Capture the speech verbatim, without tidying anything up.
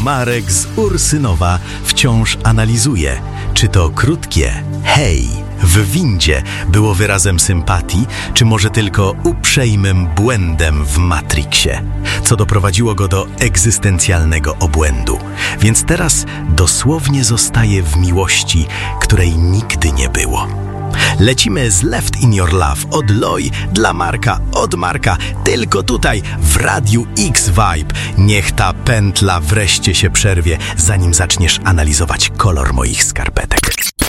Marek z Ursynowa wciąż analizuje, czy to krótkie hej w windzie było wyrazem sympatii, czy może tylko uprzejmym błędem w Matrixie, co doprowadziło go do egzystencjalnego obłędu. Więc teraz dosłownie zostaje w miłości, której nigdy nie było. Lecimy z Left in Your Love od Loi dla Marka, od Marka, tylko tutaj w Radiu X Vibe. Niech ta pętla wreszcie się przerwie, zanim zaczniesz analizować kolor moich skarpetek.